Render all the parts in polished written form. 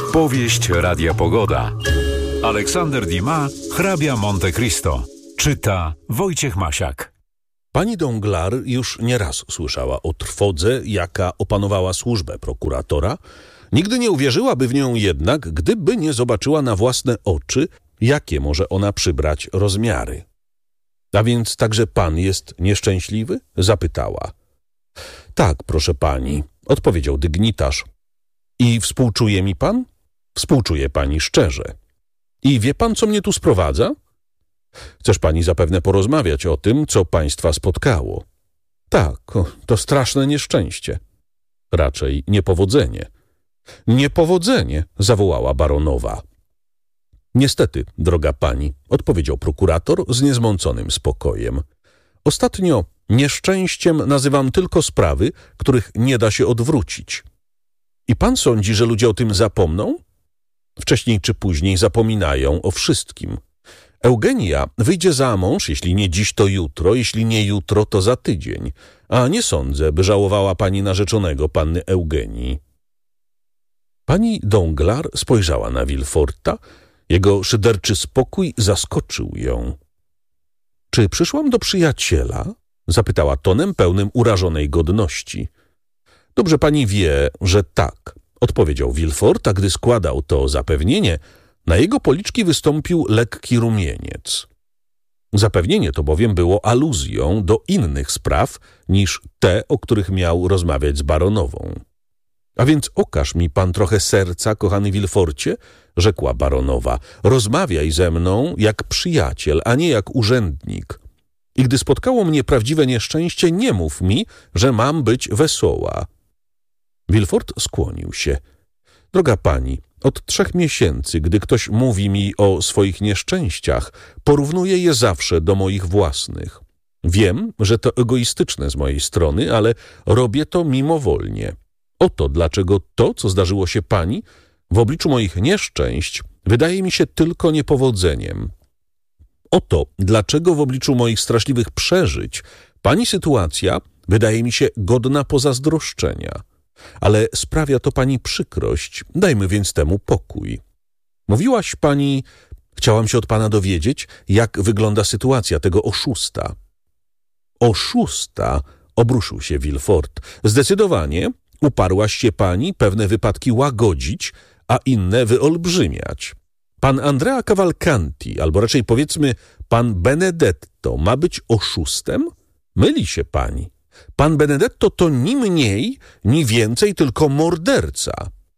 Powieść Radia Pogoda. Aleksander Dumas, hrabia Monte Cristo. Czyta Wojciech Masiak. Pani Danglars już nieraz słyszała o trwodze, jaka opanowała służbę prokuratora. Nigdy nie uwierzyłaby w nią jednak, gdyby nie zobaczyła na własne oczy, jakie może ona przybrać rozmiary. A więc także pan jest nieszczęśliwy? Zapytała. Tak, proszę pani, odpowiedział dygnitarz. I współczuje mi pan? Współczuje pani szczerze. I wie pan, co mnie tu sprowadza? Chcesz pani zapewne porozmawiać o tym, co państwa spotkało. Tak, to straszne nieszczęście. Raczej niepowodzenie. Niepowodzenie, zawołała baronowa. Niestety, droga pani, odpowiedział prokurator z niezmąconym spokojem. Ostatnio nieszczęściem nazywam tylko sprawy, których nie da się odwrócić. I pan sądzi, że ludzie o tym zapomną? Wcześniej czy później zapominają o wszystkim. Eugenia wyjdzie za mąż, jeśli nie dziś, to jutro, jeśli nie jutro, to za tydzień. A nie sądzę, by żałowała pani narzeczonego panny Eugenii. Pani Danglars spojrzała na Villeforta. Jego szyderczy spokój zaskoczył ją. Czy przyszłam do przyjaciela? Zapytała tonem pełnym urażonej godności. Dobrze pani wie, że tak, odpowiedział Villefort, a gdy składał to zapewnienie, na jego policzki wystąpił lekki rumieniec. Zapewnienie to bowiem było aluzją do innych spraw niż te, o których miał rozmawiać z baronową. A więc okaż mi pan trochę serca, kochany Villeforcie, rzekła baronowa. Rozmawiaj ze mną jak przyjaciel, a nie jak urzędnik. I gdy spotkało mnie prawdziwe nieszczęście, nie mów mi, że mam być wesoła. Villefort skłonił się. Droga pani, od 3 miesięcy, gdy ktoś mówi mi o swoich nieszczęściach, porównuję je zawsze do moich własnych. Wiem, że to egoistyczne z mojej strony, ale robię to mimowolnie. Oto dlaczego to, co zdarzyło się pani, w obliczu moich nieszczęść, wydaje mi się tylko niepowodzeniem. Oto dlaczego w obliczu moich straszliwych przeżyć pani sytuacja wydaje mi się godna pozazdroszczenia. Ale sprawia to pani przykrość, dajmy więc temu pokój. Mówiłaś pani, chciałam się od pana dowiedzieć, jak wygląda sytuacja tego oszusta. Oszusta, obruszył się Villefort. Zdecydowanie uparłaś się pani pewne wypadki łagodzić, a inne wyolbrzymiać. Pan Andrea Cavalcanti, albo raczej powiedzmy pan Benedetto, ma być oszustem? Myli się pani. Pan Benedetto to ni mniej, ni więcej, tylko morderca.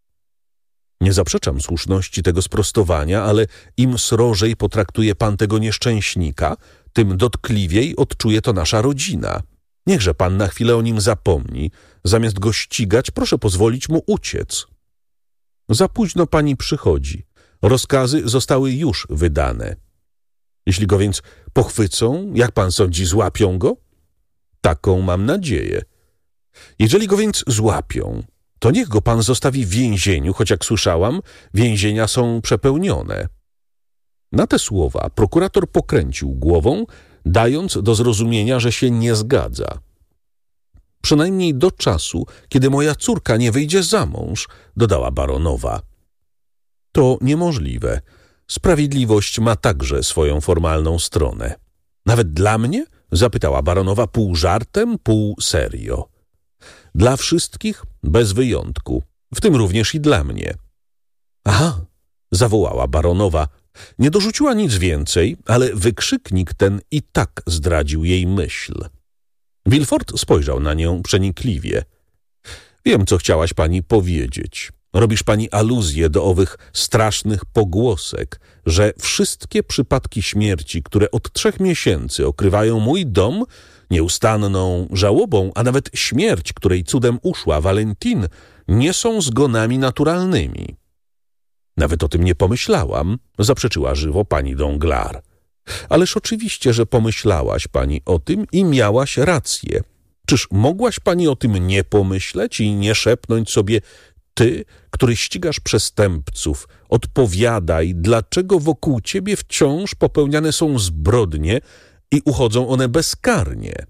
Nie zaprzeczam słuszności tego sprostowania, ale im srożej potraktuje pan tego nieszczęśnika, tym dotkliwiej odczuje to nasza rodzina. Niechże pan na chwilę o nim zapomni. Zamiast go ścigać, proszę pozwolić mu uciec. Za późno pani przychodzi. Rozkazy zostały już wydane. Jeśli go więc pochwycą, jak pan sądzi, złapią go? Taką mam nadzieję. Jeżeli go więc złapią, to niech go pan zostawi w więzieniu, choć jak słyszałam, więzienia są przepełnione. Na te słowa prokurator pokręcił głową, dając do zrozumienia, że się nie zgadza. Przynajmniej do czasu, kiedy moja córka nie wyjdzie za mąż, dodała baronowa. To niemożliwe. Sprawiedliwość ma także swoją formalną stronę. Nawet dla mnie? Zapytała baronowa pół żartem, pół serio. Dla wszystkich, bez wyjątku, w tym również i dla mnie. Aha, zawołała baronowa. Nie dorzuciła nic więcej, ale wykrzyknik ten i tak zdradził jej myśl. Villefort spojrzał na nią przenikliwie. Wiem, co chciałaś pani powiedzieć. Robisz pani aluzję do owych strasznych pogłosek, że wszystkie przypadki śmierci, które od 3 miesięcy okrywają mój dom, nieustanną żałobą, a nawet śmierć, której cudem uszła Valentine, nie są zgonami naturalnymi. Nawet o tym nie pomyślałam, zaprzeczyła żywo pani Danglars. Ależ oczywiście, że pomyślałaś pani o tym i miałaś rację. Czyż mogłaś pani o tym nie pomyśleć i nie szepnąć sobie: ty, który ścigasz przestępców, odpowiadaj, dlaczego wokół ciebie wciąż popełniane są zbrodnie i uchodzą one bezkarnie?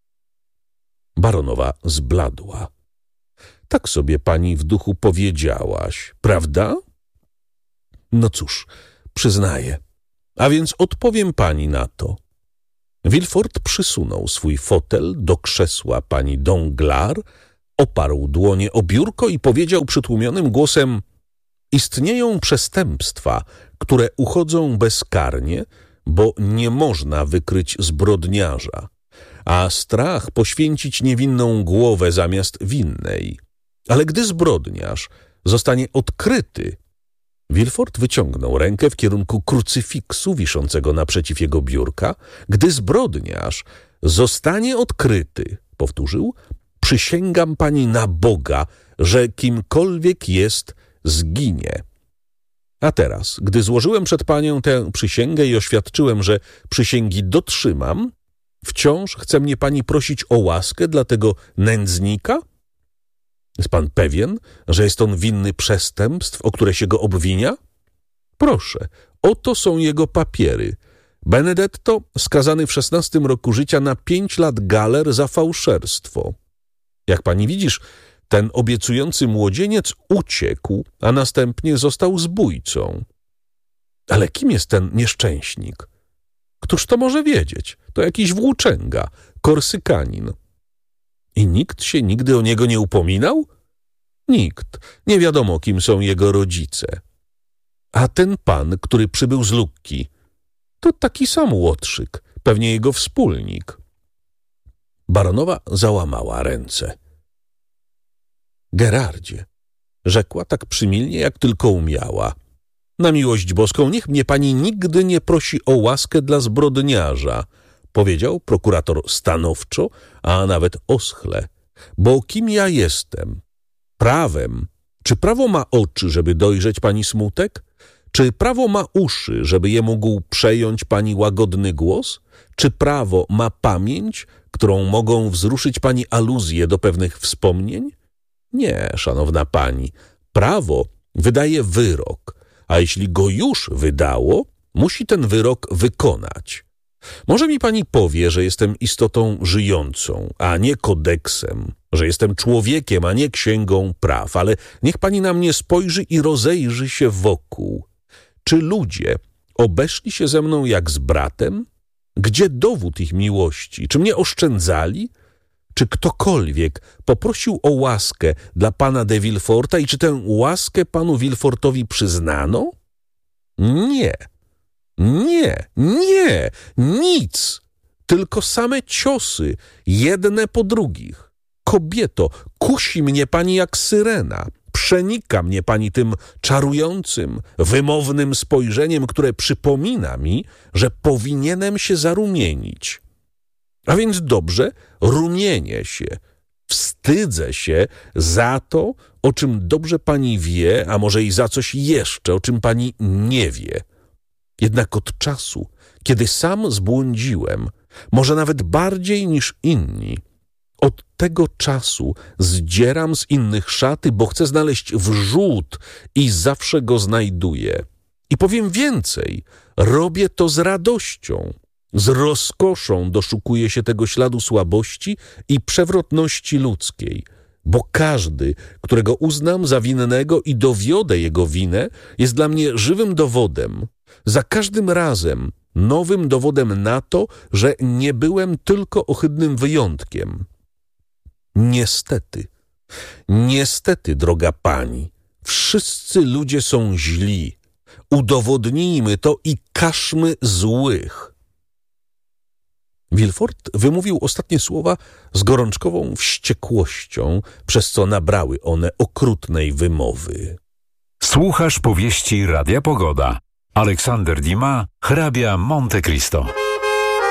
Baronowa zbladła. Tak sobie pani w duchu powiedziałaś, prawda? No cóż, przyznaję. A więc odpowiem pani na to. Villefort przysunął swój fotel do krzesła pani Danglars, oparł dłonie o biurko i powiedział przytłumionym głosem: istnieją przestępstwa, które uchodzą bezkarnie, bo nie można wykryć zbrodniarza, a strach poświęcić niewinną głowę zamiast winnej. Ale gdy zbrodniarz zostanie odkryty... Villefort wyciągnął rękę w kierunku krucyfiksu wiszącego naprzeciw jego biurka. Gdy zbrodniarz zostanie odkryty, powtórzył, przysięgam pani na Boga, że kimkolwiek jest, zginie. A teraz, gdy złożyłem przed panią tę przysięgę i oświadczyłem, że przysięgi dotrzymam, wciąż chce mnie pani prosić o łaskę dla tego nędznika? Jest pan pewien, że jest on winny przestępstw, o które się go obwinia? Proszę, oto są jego papiery. Benedetto skazany w 16 roku życia na 5 lat galer za fałszerstwo. Jak pani widzisz, ten obiecujący młodzieniec uciekł, a następnie został zbójcą. Ale kim jest ten nieszczęśnik? Któż to może wiedzieć? To jakiś włóczęga, Korsykanin. I nikt się nigdy o niego nie upominał? Nikt. Nie wiadomo, kim są jego rodzice. A ten pan, który przybył z Lucki, to taki sam łotrzyk, pewnie jego wspólnik. Baronowa załamała ręce. Gerardzie, rzekła tak przymilnie, jak tylko umiała. Na miłość boską, niech mnie pani nigdy nie prosi o łaskę dla zbrodniarza, powiedział prokurator stanowczo, a nawet oschle. Bo kim ja jestem? Prawem. Czy prawo ma oczy, żeby dojrzeć pani smutek? Czy prawo ma uszy, żeby je mógł przejąć pani łagodny głos? Czy prawo ma pamięć, którą mogą wzruszyć pani aluzje do pewnych wspomnień? Nie, szanowna pani. Prawo wydaje wyrok, a jeśli go już wydało, musi ten wyrok wykonać. Może mi pani powie, że jestem istotą żyjącą, a nie kodeksem, że jestem człowiekiem, a nie księgą praw, ale niech pani na mnie spojrzy i rozejrzy się wokół. Czy ludzie obeszli się ze mną jak z bratem? Gdzie dowód ich miłości? Czy mnie oszczędzali? Czy ktokolwiek poprosił o łaskę dla pana de Villeforta i czy tę łaskę panu Villefortowi przyznano? Nie. Nie, nie, nic, tylko same ciosy, jedne po drugich. Kobieto, kusi mnie pani jak syrena, przenika mnie pani tym czarującym, wymownym spojrzeniem, które przypomina mi, że powinienem się zarumienić. A więc dobrze, rumienię się, wstydzę się za to, o czym dobrze pani wie, a może i za coś jeszcze, o czym pani nie wie. Jednak od czasu, kiedy sam zbłądziłem, może nawet bardziej niż inni, od tego czasu zdzieram z innych szaty, bo chcę znaleźć wrzód i zawsze go znajduję. I powiem więcej, robię to z radością, z rozkoszą doszukuję się tego śladu słabości i przewrotności ludzkiej, bo każdy, którego uznam za winnego i dowiodę jego winę, jest dla mnie żywym dowodem, za każdym razem nowym dowodem na to, że nie byłem tylko ohydnym wyjątkiem. Niestety, droga pani, wszyscy ludzie są źli. Udowodnijmy to i karzmy złych. Villefort wymówił ostatnie słowa z gorączkową wściekłością, przez co nabrały one okrutnej wymowy. Słuchasz powieści Radia Pogoda. Aleksander Dumas, hrabia Monte Cristo.